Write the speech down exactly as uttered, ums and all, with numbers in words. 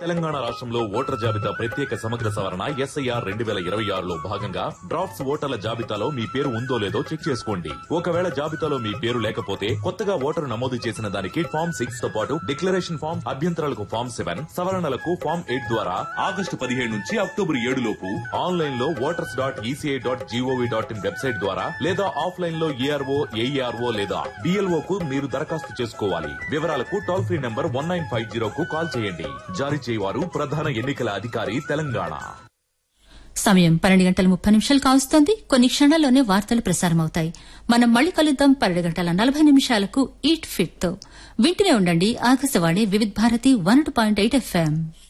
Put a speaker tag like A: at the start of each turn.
A: తెలంగాణ రాష్ట్రంలో ఓటర్ జాబితా ప్రత్యేక సమగ్ర సవరణ ఎస్ఐఆర్ రెండు వేల ఇరవై ఆరులో భాగంగా డ్రాఫ్ట్స్ ఓటర్ల జాబితాలో మీ పేరు ఉందో లేదో చెక్ చేసుకోండి. ఒకవేళ జాబితాలో మీ పేరు లేకపోతే కొత్తగా ఓటరు నమోదు చేసిన దానికి ఫామ్ సిక్స్ తో పాటు డిక్లరేషన్ ఫామ్, అభ్యంతరాలకు ఫామ్ సెవెన్, సవరణలకు ఫామ్ ఎయిట్ ద్వారా ఆగస్టు పదిహేడు నుంచి అక్టోబర్ ఏడు లోపు ఆన్లైన్ లో voters dot ECI dot GOV dot in website ద్వారా లేదా ఆఫ్లైన్ లో ఏఆర్ఓ, ఏఈఆర్ఓ లేదా బిఎల్ఓ కు మీరు దరఖాస్తు చేసుకోవాలి. వివరాలకు toll free number one nine five zero కు కాల్ చేయండి. జారీ చేయవారు ప్రధాన ఎన్నికల అధికారి తెలంగాణ.
B: సమయం పన్నెండు గంటల ముప్పై నిమిషాలు కావస్తోంది. కొన్ని క్షణాల్లోనే వార్తలు ప్రసారమవుతాయి. మనం మళ్లీ కలుద్దాం పన్నెండు గంటల నలభై నిమిషాలకు ఈట్ ఫిట్ తో. వింటూనే ఉండండి ఆకాశవాణి వివిధ Bharati one point eight FM.